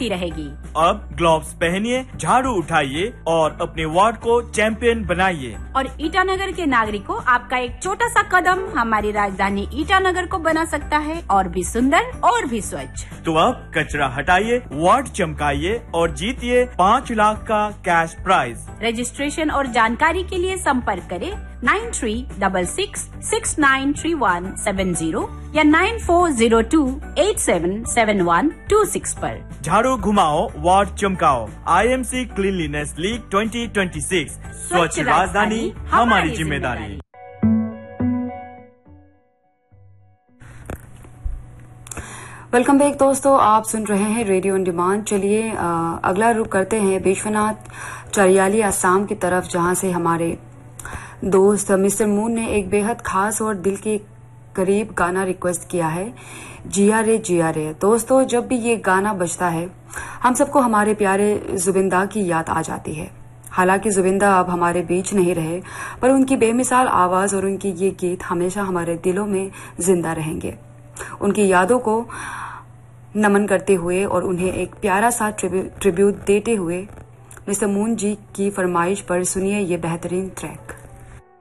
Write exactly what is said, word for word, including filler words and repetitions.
चमकती रहेगी। अब ग्लोव्स पहनिए, झाड़ू उठाइए और अपने वार्ड को चैंपियन बनाइए। और ईटानगर के नागरिकों, आपका एक छोटा सा कदम हमारी राजधानी ईटानगर को बना सकता है और भी सुंदर और भी स्वच्छ। तो अब कचरा हटाइए, वार्ड चमकाइए और जीतिए पाँच लाख का कैश प्राइज। रजिस्ट्रेशन और जानकारी के लिए संपर्क करें nine three double six six nine three one seven zero या nine four zero to eight seven seven one two six पर। झाड़ू घुमाओ, ward चमकाओ। IMC cleanliness league twenty twenty six, स्वच्छ राजधानी हमारी जिम्मेदारी। वेलकम बैक दोस्तों, आप सुन रहे हैं रेडियो ऑन डिमांड। चलिए अगला रुख करते हैं विश्वनाथ चरियाली असम की तरफ, जहां से हमारे दोस्त मिस्टर मून ने एक बेहद खास और दिल के करीब गाना रिक्वेस्ट किया है, जिया रे जिया रे। दोस्तों, जब भी ये गाना बजता है हम सबको हमारे प्यारे जुबिंदा की याद आ जाती है। हालांकि जुबिंदा अब हमारे बीच नहीं रहे, पर उनकी बेमिसाल आवाज और उनके ये गीत हमेशा हमारे दिलों में जिंदा रहेंगे। उनकी यादों को नमन करते हुए और उन्हें एक प्यारा सा ट्रिब्यूट देते हुए मिस्टर मून जी की फरमाइश पर सुनिए ये बेहतरीन ट्रैक।